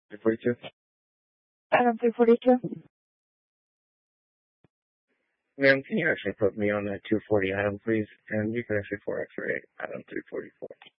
342? Adam 342. Ma'am, can you actually put me on that 240 Adam, please? And you can actually 4X-ray Adam 344.